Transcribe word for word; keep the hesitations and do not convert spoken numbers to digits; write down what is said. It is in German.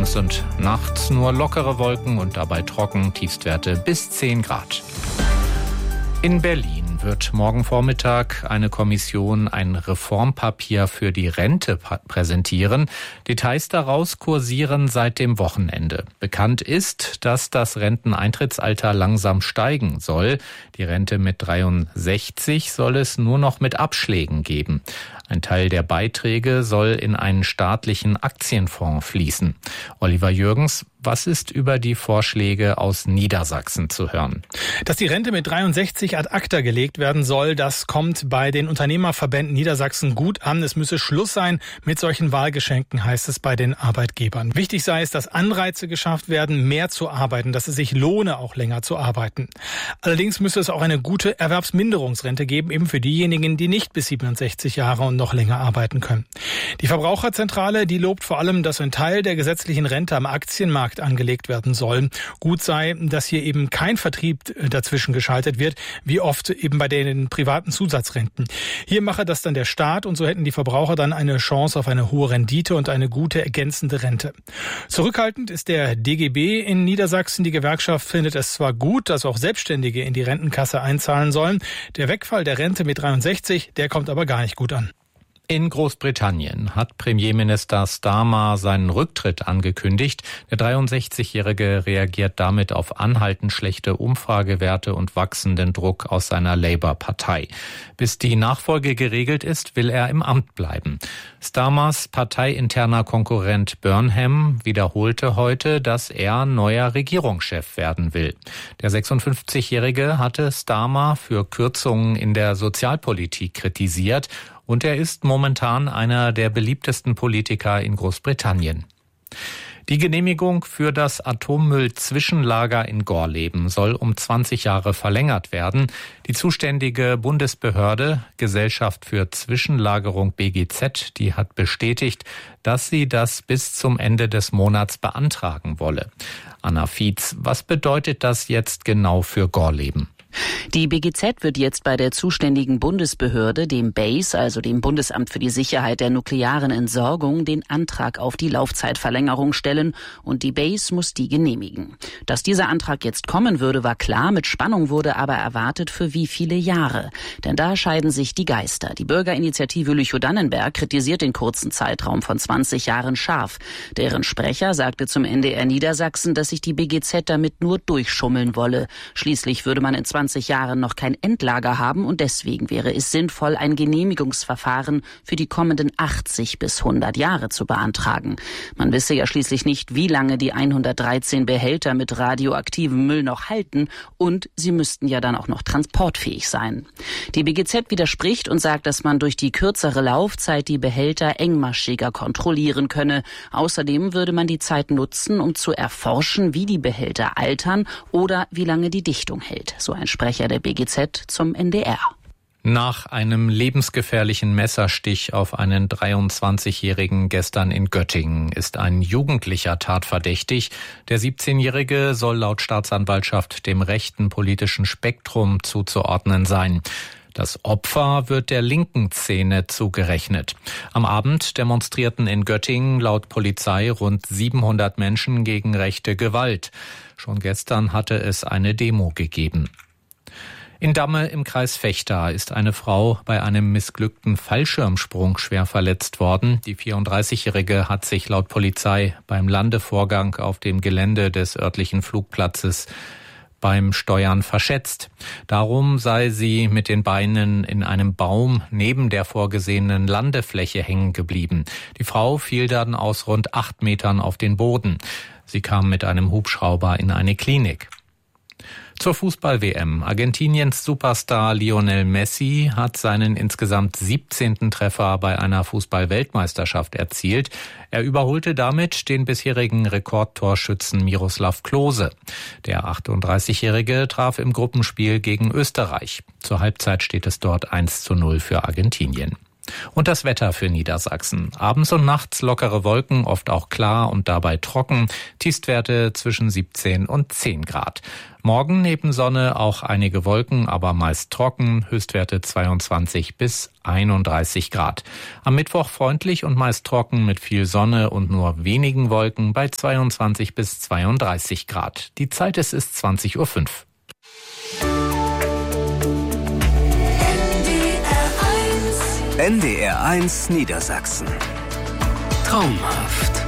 Morgens und nachts nur lockere Wolken und dabei trocken, Tiefstwerte bis zehn Grad. In Berlin wird morgen Vormittag eine Kommission ein Reformpapier für die Rente präsentieren. Details daraus kursieren seit dem Wochenende. Bekannt ist, dass das Renteneintrittsalter langsam steigen soll. Die Rente mit dreiundsechzig soll es nur noch mit Abschlägen geben. Ein Teil der Beiträge soll in einen staatlichen Aktienfonds fließen. Oliver Jürgens, was ist über die Vorschläge aus Niedersachsen zu hören? Dass die Rente mit dreiundsechzig ad acta gelegt werden soll, das kommt bei den Unternehmerverbänden Niedersachsen gut an. Es müsse Schluss sein mit solchen Wahlgeschenken, heißt es bei den Arbeitgebern. Wichtig sei es, dass Anreize geschafft werden, mehr zu arbeiten, dass es sich lohne, auch länger zu arbeiten. Allerdings müsse es auch eine gute Erwerbsminderungsrente geben, eben für diejenigen, die nicht bis siebenundsechzig Jahre und noch länger arbeiten können. Die Verbraucherzentrale, die lobt vor allem, dass ein Teil der gesetzlichen Rente am Aktienmarkt angelegt werden soll. Gut sei, dass hier eben kein Vertrieb dazwischen geschaltet wird, wie oft eben bei den privaten Zusatzrenten. Hier mache das dann der Staat und so hätten die Verbraucher dann eine Chance auf eine hohe Rendite und eine gute ergänzende Rente. Zurückhaltend ist der D G B in Niedersachsen. Die Gewerkschaft findet es zwar gut, dass auch Selbstständige in die Rentenkasse einzahlen sollen. Der Wegfall der Rente mit dreiundsechzig, der kommt aber gar nicht gut an. In Großbritannien hat Premierminister Starmer seinen Rücktritt angekündigt. Der dreiundsechzigjährige reagiert damit auf anhaltend schlechte Umfragewerte und wachsenden Druck aus seiner Labour-Partei. Bis die Nachfolge geregelt ist, will er im Amt bleiben. Starmers parteiinterner Konkurrent Burnham wiederholte heute, dass er neuer Regierungschef werden will. Der sechsundfünfzigjährige hatte Starmer für Kürzungen in der Sozialpolitik kritisiert. Und er ist momentan einer der beliebtesten Politiker in Großbritannien. Die Genehmigung für das Atommüll-Zwischenlager in Gorleben soll um zwanzig Jahre verlängert werden. Die zuständige Bundesbehörde, Gesellschaft für Zwischenlagerung B G Z, die hat bestätigt, dass sie das bis zum Ende des Monats beantragen wolle. Anna Fietz, was bedeutet das jetzt genau für Gorleben? Die B G Z wird jetzt bei der zuständigen Bundesbehörde, dem B A S E, also dem Bundesamt für die Sicherheit der nuklearen Entsorgung, den Antrag auf die Laufzeitverlängerung stellen und die B A S E muss die genehmigen. Dass dieser Antrag jetzt kommen würde, war klar, mit Spannung wurde aber erwartet, für wie viele Jahre. Denn da scheiden sich die Geister. Die Bürgerinitiative Lüchow-Dannenberg kritisiert den kurzen Zeitraum von zwanzig Jahren scharf. Deren Sprecher sagte zum N D R Niedersachsen, dass sich die B G Z damit nur durchschummeln wolle. Schließlich würde man in zwanzig Jahren noch kein Endlager haben und deswegen wäre es sinnvoll, ein Genehmigungsverfahren für die kommenden achtzig bis hundert Jahre zu beantragen. Man wisse ja schließlich nicht, wie lange die hundertdreizehn Behälter mit radioaktivem Müll noch halten und sie müssten ja dann auch noch transportfähig sein. Die B G Z widerspricht und sagt, dass man durch die kürzere Laufzeit die Behälter engmaschiger kontrollieren könne. Außerdem würde man die Zeit nutzen, um zu erforschen, wie die Behälter altern oder wie lange die Dichtung hält. So ein Sprecher der B G Z zum N D R. Nach einem lebensgefährlichen Messerstich auf einen dreiundzwanzigjährigen gestern in Göttingen ist ein Jugendlicher tatverdächtig. Der siebzehnjährige soll laut Staatsanwaltschaft dem rechten politischen Spektrum zuzuordnen sein. Das Opfer wird der linken Szene zugerechnet. Am Abend demonstrierten in Göttingen laut Polizei rund siebenhundert Menschen gegen rechte Gewalt. Schon gestern hatte es eine Demo gegeben. In Damme im Kreis Vechta ist eine Frau bei einem missglückten Fallschirmsprung schwer verletzt worden. Die vierunddreißigjährige hat sich laut Polizei beim Landevorgang auf dem Gelände des örtlichen Flugplatzes beim Steuern verschätzt. Darum sei sie mit den Beinen in einem Baum neben der vorgesehenen Landefläche hängen geblieben. Die Frau fiel dann aus rund acht Metern auf den Boden. Sie kam mit einem Hubschrauber in eine Klinik. Zur Fußball-W M. Argentiniens Superstar Lionel Messi hat seinen insgesamt siebzehnten Treffer bei einer Fußball-Weltmeisterschaft erzielt. Er überholte damit den bisherigen Rekordtorschützen Miroslav Klose. Der achtunddreißigjährige traf im Gruppenspiel gegen Österreich. Zur Halbzeit steht es dort eins zu null für Argentinien. Und das Wetter für Niedersachsen. Abends und nachts lockere Wolken, oft auch klar und dabei trocken. Tiefstwerte zwischen siebzehn und zehn Grad. Morgen neben Sonne auch einige Wolken, aber meist trocken. Höchstwerte zweiundzwanzig bis einunddreißig Grad. Am Mittwoch freundlich und meist trocken mit viel Sonne und nur wenigen Wolken bei zweiundzwanzig bis zweiunddreißig Grad. Die Zeit ist, ist zwanzig Uhr fünf. N D R eins Niedersachsen. Traumhaft.